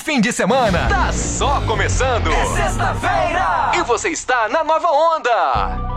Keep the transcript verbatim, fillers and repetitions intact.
fim de semana tá só começando. É sexta-feira e você está na Nova Onda.